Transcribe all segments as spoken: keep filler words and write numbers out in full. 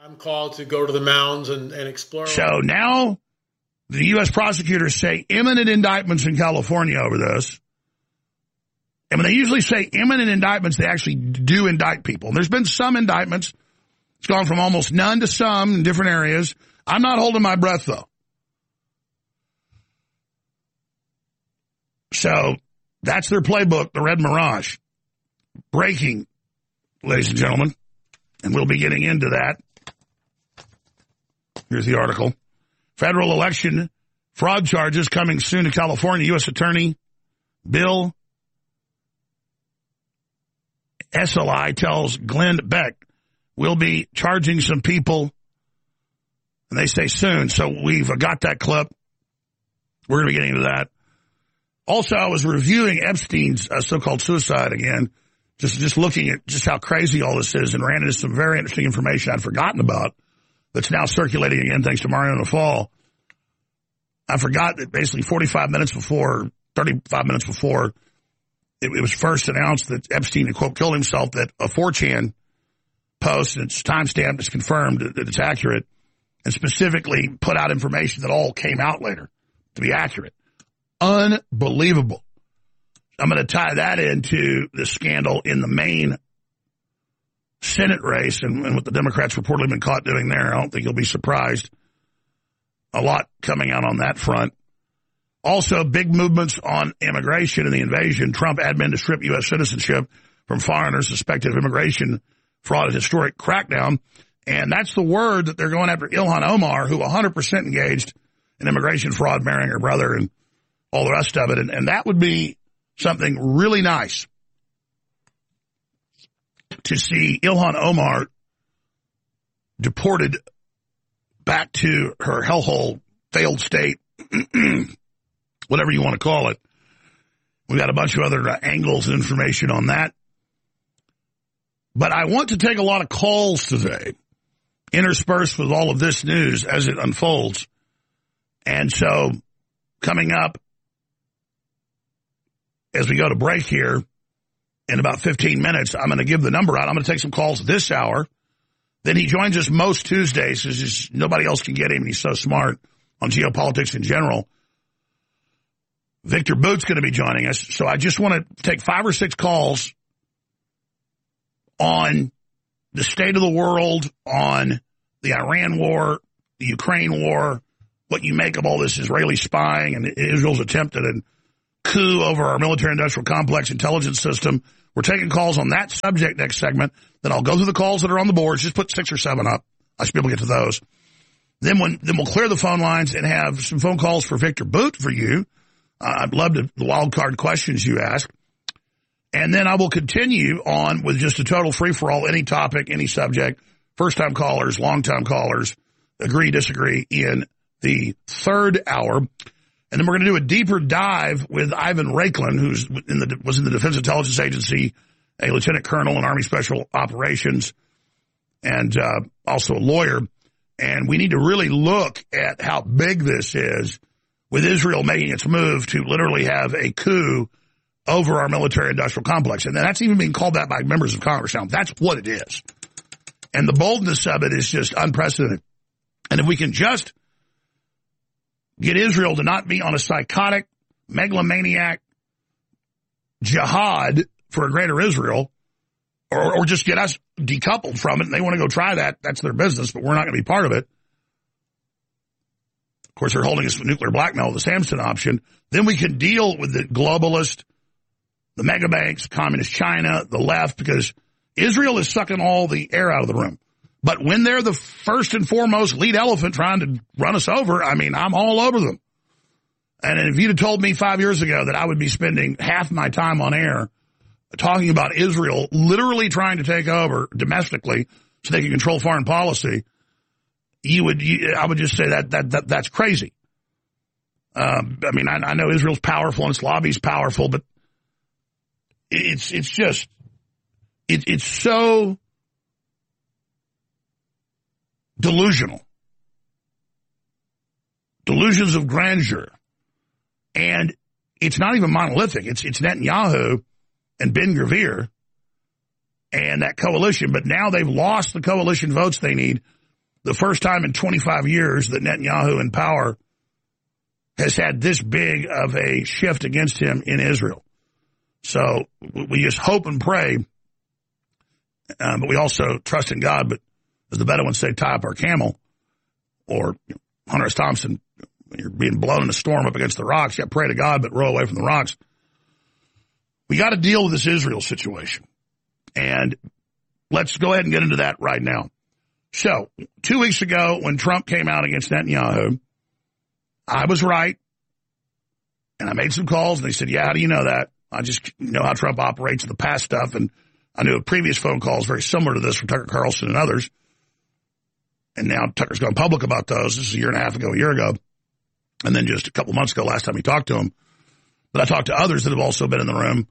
I'm called to go to the mounds and, and explore. So now the U S prosecutors say imminent indictments in California over this. And when they usually say imminent indictments, they actually do indict people. And there's been some indictments. It's gone from almost none to some in different areas. I'm not holding my breath, though. So that's their playbook, the Red Mirage. Breaking, ladies and gentlemen. And we'll be getting into that. Here's the article. Federal election fraud charges coming soon to California. U S Attorney Bill Eseli tells Glenn Beck we'll be charging some people, and they say soon. So we've got that clip. We're going to be getting into that. Also, I was reviewing Epstein's uh, so-called suicide again, just just looking at just how crazy all this is, and ran into some very interesting information I'd forgotten about that's now circulating again thanks to Mario Nawfal. I forgot that basically forty-five minutes before, thirty-five minutes before it, it was first announced that Epstein had, quote, killed himself, that a four chan post, and it's timestamped, it's confirmed that it's accurate, and specifically put out information that all came out later to be accurate. Unbelievable. I'm going to tie that into the scandal in the main Senate race and, and what the Democrats reportedly been caught doing there. I don't think you'll be surprised. A lot coming out on that front. Also, big movements on immigration and the invasion. Trump admin to strip U S citizenship from foreigners suspected of immigration fraud, a historic crackdown. And that's the word that they're going after Ilhan Omar, who one hundred percent engaged in immigration fraud, marrying her brother and all the rest of it. And, and that would be something really nice to see Ilhan Omar deported back to her hellhole, failed state, whatever you want to call it. We've got a bunch of other uh, angles and information on that. But I want to take a lot of calls today, interspersed with all of this news as it unfolds. And so coming up, as we go to break here in about fifteen minutes, I'm going to give the number out. I'm going to take some calls this hour. Then he joins us most Tuesdays because just nobody else can get him, and he's so smart on geopolitics in general. Victor Boot's going to be joining us. So I just want to take five or six calls on the state of the world, on the Iran war, the Ukraine war, what you make of all this Israeli spying and Israel's attempt at a coup over our military-industrial complex intelligence system. We're taking calls on that subject next segment. Then I'll go through the calls that are on the boards. Just put six or seven up. I should be able to get to those. Then when then we'll clear the phone lines and have some phone calls for Victor Boot for you. Uh, I'd love to, the wild card questions you ask. And then I will continue on with just a total free-for-all, any topic, any subject, first-time callers, long-time callers, agree, disagree in the third hour. And then we're going to do a deeper dive with Ivan Raiklin, who's in the was in the Defense Intelligence Agency, a lieutenant colonel in Army Special Operations, and uh, also a lawyer. And we need to really look at how big this is, with Israel making its move to literally have a coup over our military-industrial complex. And that's even being called that by members of Congress now. That's what it is. And the boldness of it is just unprecedented. And if we can just get Israel to not be on a psychotic, megalomaniac jihad for a greater Israel, or, or just get us decoupled from it, and they want to go try that, that's their business, but we're not going to be part of it. Of course, they're holding us with nuclear blackmail, the Samson option. Then we can deal with the globalist, the mega banks, communist China, the left, because Israel is sucking all the air out of the room. But when they're the first and foremost lead elephant trying to run us over, I mean, I'm all over them. And if you'd have told me five years ago that I would be spending half my time on air talking about Israel literally trying to take over domestically so they can control foreign policy, you would, you, I would just say that, that, that that's crazy. Um, I mean, I, I know Israel's powerful and its lobby's powerful, but it's, it's just, it, it's so delusional. Delusions of grandeur. And it's not even monolithic. It's, it's Netanyahu and Ben-Gvir and that coalition. But now they've lost the coalition votes they need the first time in twenty-five years that Netanyahu in power has had this big of a shift against him in Israel. So we just hope and pray, uh, but we also trust in God. But as the Bedouins say, tie up our camel, or you know, Hunter S. Thompson, when you're being blown in a storm up against the rocks, you got to pray to God, but row away from the rocks. We got to deal with this Israel situation. And let's go ahead and get into that right now. So, two weeks ago, when Trump came out against Netanyahu, I was right, and I made some calls, and they said, yeah, how do you know that? I just know how Trump operates in the past stuff, and I knew of previous phone calls very similar to this from Tucker Carlson and others, and now Tucker's gone public about those. This is a year and a half ago, a year ago, and then just a couple months ago, last time he talked to him. But I talked to others that have also been in the room,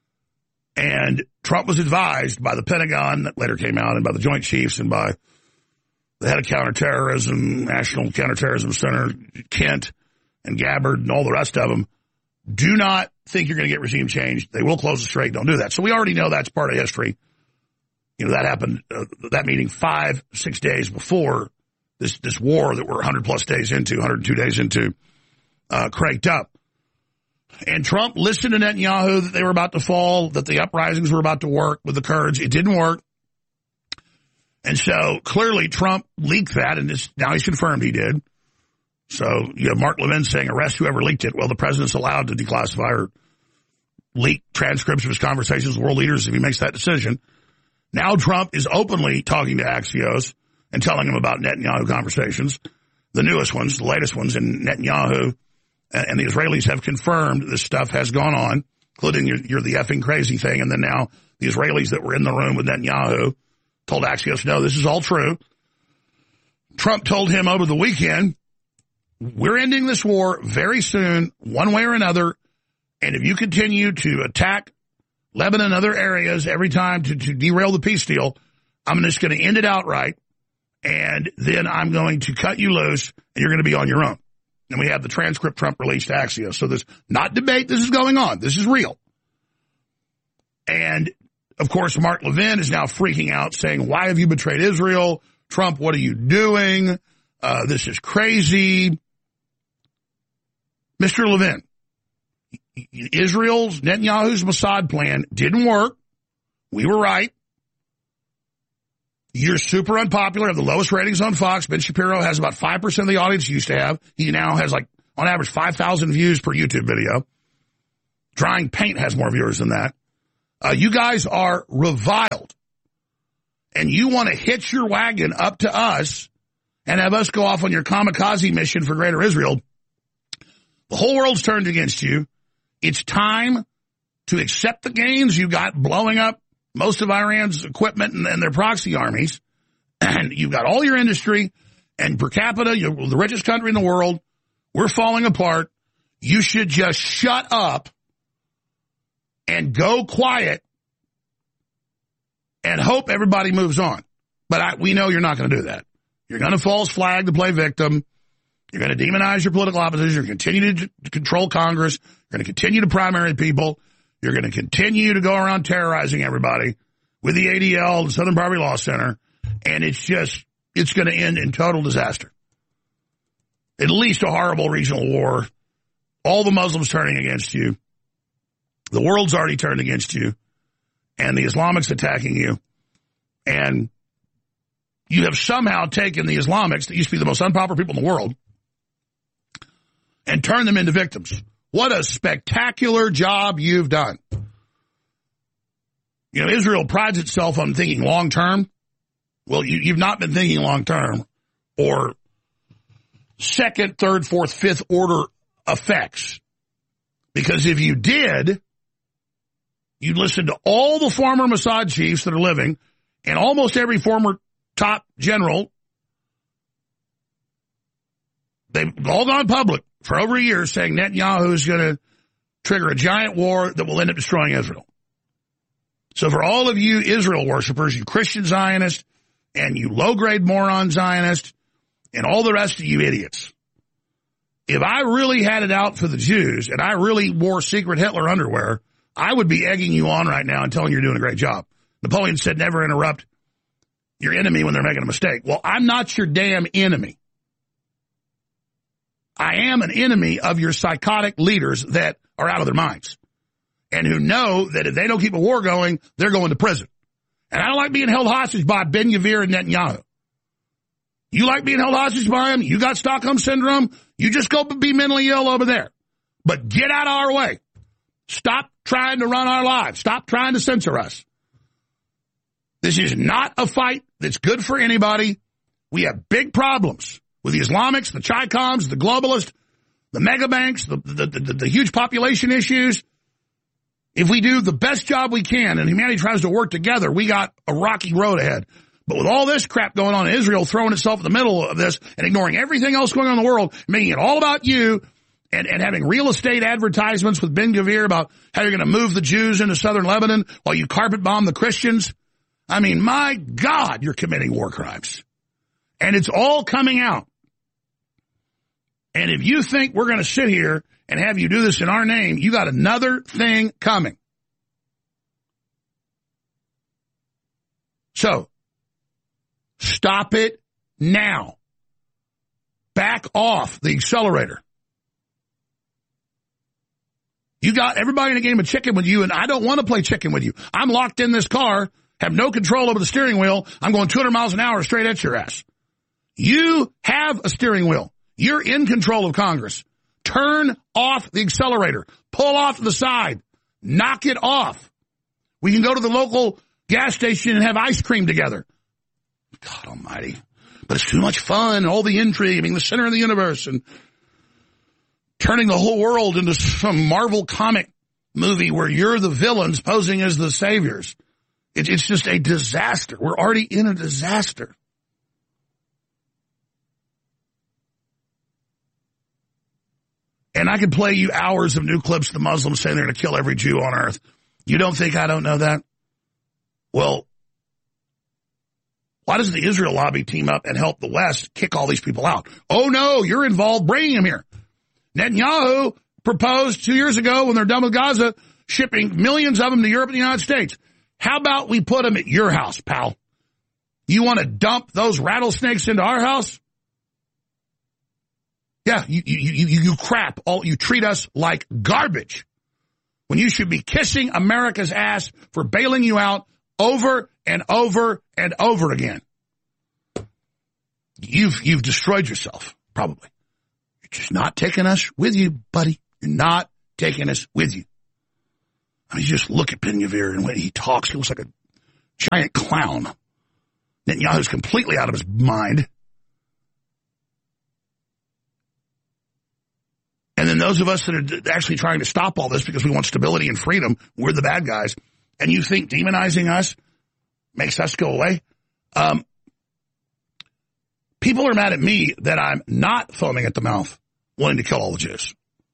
and Trump was advised by the Pentagon, that later came out, and by the Joint Chiefs, and by the head of counterterrorism, National Counterterrorism Center, Kent and Gabbard and all the rest of them, do not think you're going to get regime change. They will close the strait. Don't do that. So we already know that's part of history. You know, that happened, uh, that meeting five, six days before this, this war that we're one hundred plus days into, one hundred two days into, uh, cranked up. And Trump listened to Netanyahu that they were about to fall, that the uprisings were about to work with the Kurds. It didn't work. And so clearly Trump leaked that, and it's, now he's confirmed he did. So you have Mark Levin saying arrest whoever leaked it. Well, the president's allowed to declassify or leak transcripts of his conversations with world leaders if he makes that decision. Now Trump is openly talking to Axios and telling them about Netanyahu conversations, the newest ones, the latest ones, and Netanyahu and the Israelis have confirmed this stuff has gone on, including you're, you're the effing crazy thing, and then now the Israelis that were in the room with Netanyahu told Axios, no, this is all true. Trump told him over the weekend, we're ending this war very soon, one way or another, and if you continue to attack Lebanon and other areas every time to, to derail the peace deal, I'm just going to end it outright, and then I'm going to cut you loose, and you're going to be on your own. And we have the transcript Trump released to Axios. So there's not debate. This is going on. This is real. And of course, Mark Levin is now freaking out, saying, why have you betrayed Israel? Trump, what are you doing? Uh, this is crazy. Mister Levin, Israel's, Netanyahu's Mossad plan didn't work. We were right. You're super unpopular, have the lowest ratings on Fox. Ben Shapiro has about five percent of the audience he used to have. He now has, like, on average, five thousand views per YouTube video. Drying Paint has more viewers than that. Uh, you guys are reviled, and you want to hitch your wagon up to us and have us go off on your kamikaze mission for Greater Israel. The whole world's turned against you. It's time to accept the gains you got blowing up most of Iran's equipment and, and their proxy armies. And you've got all your industry, and per capita, you're the richest country in the world. We're falling apart. You should just shut up and go quiet and hope everybody moves on. But I, we know you're not going to do that. You're going to false flag to play victim. You're going to demonize your political opposition. You're going to continue to, to control Congress. You're going to continue to primary people. You're going to continue to go around terrorizing everybody with the A D L, the Southern Poverty Law Center. And it's just, it's going to end in total disaster. At least a horrible regional war. All the Muslims turning against you. The world's already turned against you, and the Islamics attacking you, and you have somehow taken the Islamics that used to be the most unpopular people in the world and turned them into victims. What a spectacular job you've done. You know, Israel prides itself on thinking long-term. Well, you, you've not been thinking long-term or second, third, fourth, fifth order effects. Because if you did, you'd listen to all the former Mossad chiefs that are living and almost every former top general. They've all gone public for over a year saying Netanyahu is going to trigger a giant war that will end up destroying Israel. So for all of you Israel worshipers, you Christian Zionists, and you low-grade moron Zionists, and all the rest of you idiots, if I really had it out for the Jews and I really wore secret Hitler underwear, I would be egging you on right now and telling you you're doing a great job. Napoleon said never interrupt your enemy when they're making a mistake. Well, I'm not your damn enemy. I am an enemy of your psychotic leaders that are out of their minds and who know that if they don't keep a war going, they're going to prison. And I don't like being held hostage by Ben Gvir and Netanyahu. You like being held hostage by them? You got Stockholm Syndrome? You just go be mentally ill over there. But get out of our way. Stop trying to run our lives. Stop trying to censor us. This is not a fight that's good for anybody. We have big problems with the Islamics, the Chi-Coms, the globalists, the mega banks, the, the, the, the huge population issues. If we do the best job we can and humanity tries to work together, we got a rocky road ahead. But with all this crap going on in Israel, throwing itself in the middle of this and ignoring everything else going on in the world, making it all about you, and, and having real estate advertisements with Ben Gvir about how you're going to move the Jews into southern Lebanon while you carpet bomb the Christians. I mean, my God, you're committing war crimes. And it's all coming out. And if you think we're going to sit here and have you do this in our name, you got another thing coming. So, stop it now. Back off the accelerator. You got everybody in a game of chicken with you, and I don't want to play chicken with you. I'm locked in this car, have no control over the steering wheel. I'm going two hundred miles an hour straight at your ass. You have a steering wheel. You're in control of Congress. Turn off the accelerator. Pull off to the side. Knock it off. We can go to the local gas station and have ice cream together. God almighty. But it's too much fun, all the intrigue, being the center of the universe, and turning the whole world into some Marvel comic movie where you're the villains posing as the saviors. It, it's just a disaster. We're already in a disaster. And I could play you hours of new clips of the Muslims saying they're going to kill every Jew on earth. You don't think I don't know that? Well, why doesn't the Israel lobby team up and help the West kick all these people out? Oh, no, you're involved bringing them here. Netanyahu proposed two years ago when they're done with Gaza, shipping millions of them to Europe and the United States. How about we put them at your house, pal? You want to dump those rattlesnakes into our house? Yeah, you, you, you, you crap. All, you treat us like garbage when you should be kissing America's ass for bailing you out over and over and over again. You've, you've destroyed yourself, probably. You're just not taking us with you, buddy. You're not taking us with you. I mean, you just look at Ben Gvir and when he talks, he looks like a giant clown. Netanyahu's completely out of his mind. And then those of us that are actually trying to stop all this because we want stability and freedom, we're the bad guys. And you think demonizing us makes us go away? Um, people are mad at me that I'm not foaming at the mouth wanting to kill all the Jews.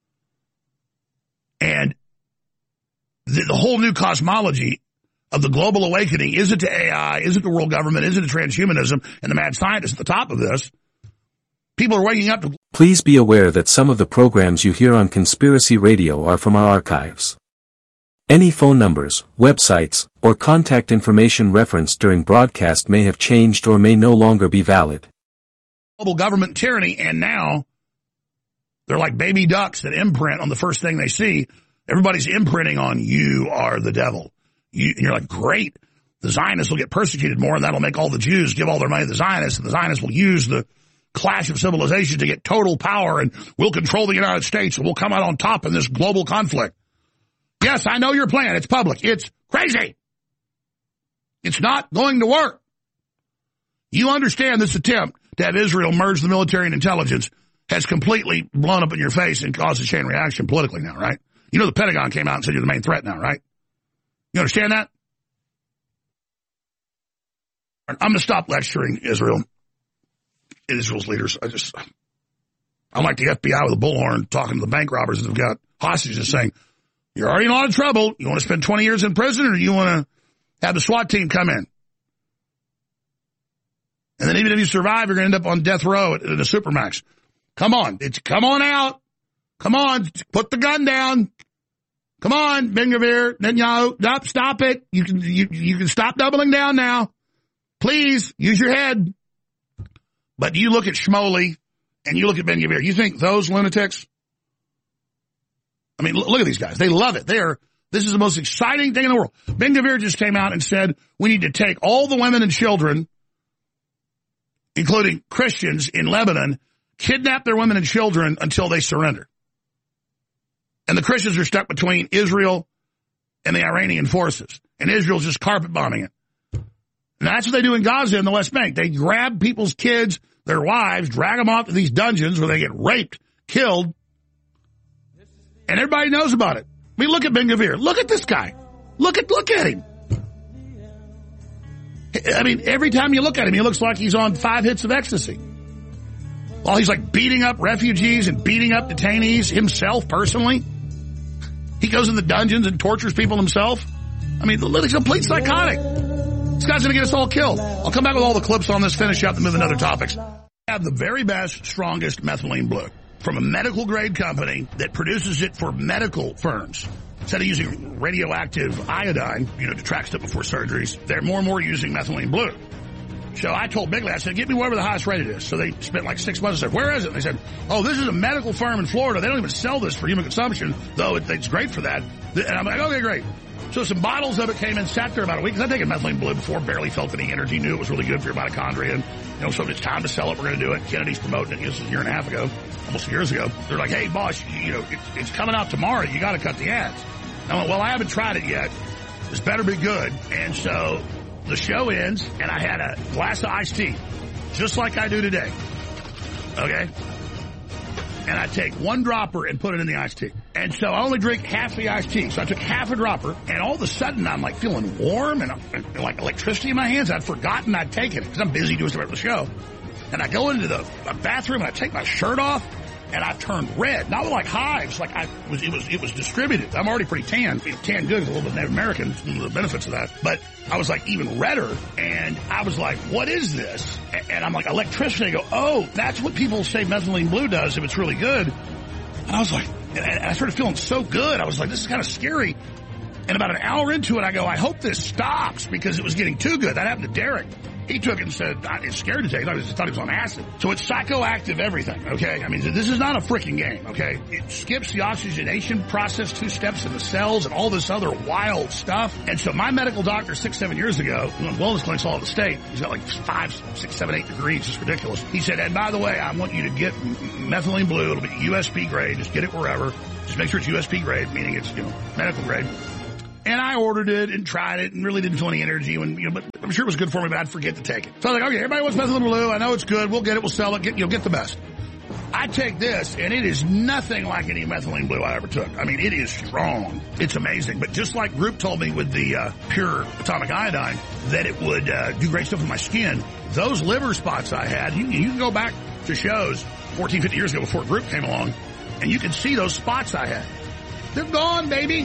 And the, the whole new cosmology of the global awakening isn't to A I, isn't to world government, isn't to transhumanism, and the mad scientists at the top of this. People are waking up to... Please be aware that some of the programs you hear on Conspiracy Radio are from our archives. Any phone numbers, websites, or contact information referenced during broadcast may have changed or may no longer be valid. Global government tyranny, and now they're like baby ducks that imprint on the first thing they see. Everybody's imprinting on you are the devil. You, and you're like, great. The Zionists will get persecuted more, and that'll make all the Jews give all their money to the Zionists, and the Zionists will use the clash of civilizations to get total power, and we'll control the United States, and we'll come out on top in this global conflict. Yes, I know your plan. It's public. It's crazy. It's not going to work. You understand this attempt to have Israel merge the military and intelligence has completely blown up in your face and caused a chain reaction politically now, right? You know the Pentagon came out and said you're the main threat now, right? You understand that? I'm going to stop lecturing Israel. Israel's leaders. I just, I'm like the F B I with a bullhorn talking to the bank robbers that have got hostages saying, you're already in a lot of trouble. You want to spend twenty years in prison, or you want to have the SWAT team come in? And then even if you survive, you're going to end up on death row at, at a Supermax. Come on. It's, come on out. Come on. Put the gun down. Come on, Ben Gvir, Netanyahu. Stop, stop it. You can, you, you can stop doubling down now. Please use your head. But you look at Schmoley and you look at Ben-Gvir. You think those lunatics? I mean, look at these guys. They love it. They are. This is the most exciting thing in the world. Ben-Gvir just came out and said we need to take all the women and children, including Christians in Lebanon, kidnap their women and children until they surrender. And the Christians are stuck between Israel and the Iranian forces. And Israel's just carpet bombing it. And that's what they do in Gaza and the West Bank. They grab people's kids, their wives, drag them off to these dungeons where they get raped, killed, and everybody knows about it. I mean, look at Ben-Gvir. Look at this guy. Look at look at him. I mean, every time you look at him, he looks like he's on five hits of ecstasy. While he's like beating up refugees and beating up detainees himself personally. He goes in the dungeons and tortures people himself. I mean, he's a complete psychotic. This guy's going to get us all killed. I'll come back with all the clips on this, finish up, and move into other topics. I have the very best, strongest methylene blue from a medical grade company that produces it for medical firms. Instead of using radioactive iodine, you know, to track stuff before surgeries, they're more and more using methylene blue. So I told Bigley, I said, get me wherever the highest rated is. So they spent like six months and said, where is it? And they said, oh, this is a medical firm in Florida. They don't even sell this for human consumption, though it, it's great for that. And I'm like, okay, great. So some bottles of it came in, sat there about a week, because I'd taken methylene blue before, barely felt any energy, knew it was really good for your mitochondria. And, you know, so it's time to sell it, we're going to do it. Kennedy's promoting it. This was a year and a half ago, almost years ago. They're like, hey, boss, you know, it, it's coming out tomorrow. You got to cut the ads. I went, well, I haven't tried it yet. This better be good. And so the show ends, and I had a glass of iced tea, just like I do today. Okay? And I take one dropper and put it in the iced tea. And so I only drink half the iced tea. So I took half a dropper, and all of a sudden I'm like feeling warm and, and like electricity in my hands. I'd forgotten I'd taken it because I'm busy doing stuff at the show. And I go into the bathroom and I take my shirt off, and I turned red. Not like hives, like I was. It was. It was distributed. I'm already pretty tan. You know, tan good is a little bit Native American. The benefits of that, but I was like even redder, and I was like, "What is this?" And I'm like, electricity. I go, "Oh, that's what people say methylene blue does if it's really good." And I was like, and I started feeling so good. I was like, "This is kind of scary." And about an hour into it, I go, "I hope this stops," because it was getting too good. That happened to Derek. He took it and said, I'm scared to take it. I thought he was on acid. So it's psychoactive everything, okay? I mean, this is not a freaking game, okay? It skips the oxygenation process, two steps in the cells, and all this other wild stuff. And so my medical doctor six, seven years ago, wellness clinics all over the state, he's got like five, six, seven, eight degrees. It's ridiculous. He said, and by the way, I want you to get methylene blue. It'll be U S P grade. Just get it wherever. Just make sure it's U S P grade, meaning it's, you know, medical grade. And I ordered it and tried it and really didn't feel any energy. When, you know, but I'm sure it was good for me, but I'd forget to take it. So I was like, okay, everybody wants methylene blue. I know it's good. We'll get it. We'll sell it. Get, you know, get the best. I take this, and it is nothing like any methylene blue I ever took. I mean, it is strong. It's amazing. But just like Group told me with the uh, pure atomic iodine that it would uh, do great stuff with my skin, those liver spots I had, you, you can go back to shows fourteen, fifty years ago before Group came along, and you can see those spots I had. They're gone, baby.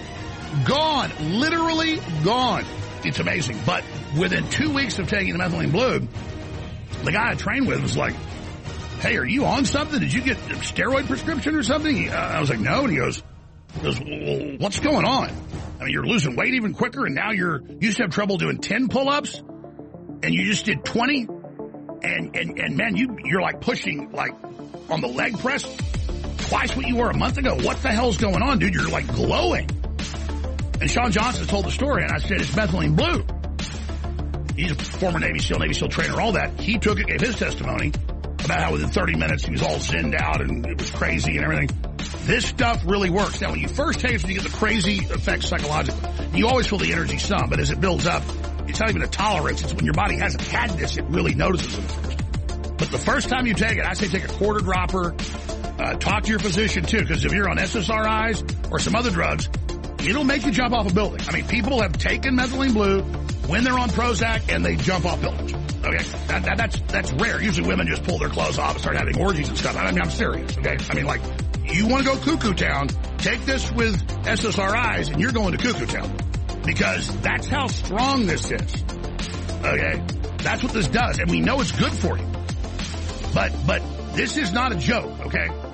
Gone. Literally gone. It's amazing. But within two weeks of taking the methylene blue, the guy I trained with was like, hey, are you on something? Did you get a steroid prescription or something? Uh, I was like, no. And he goes, he goes, well, what's going on? I mean, you're losing weight even quicker, and now you're, you used to have trouble doing ten pull-ups, and you just did twenty. And, and, and man, you, you're like pushing, like, on the leg press twice what you were a month ago. What the hell's going on, dude? You're like glowing. And Sean Johnson told the story, and I said, it's methylene blue. He's a former Navy SEAL, Navy SEAL trainer, all that. He took it, gave his testimony about how within thirty minutes he was all zinned out and it was crazy and everything. This stuff really works. Now, when you first take it, you get the crazy effects psychologically. You always feel the energy some, but as it builds up, it's not even a tolerance. It's when your body hasn't had this, it really notices it first. But the first time you take it, I say take a quarter dropper. Uh, talk to your physician, too, because if you're on S S R Is or some other drugs, it'll make you jump off a building. I mean, people have taken methylene blue when they're on Prozac and they jump off buildings. Okay? That, that, that's that's rare. Usually women just pull their clothes off and start having orgies and stuff. I mean, I'm serious. Okay? I mean, like, you want to go cuckoo town, take this with S S R Is and you're going to cuckoo town. Because that's how strong this is. Okay? That's what this does. And we know it's good for you. But, but this is not a joke. Okay?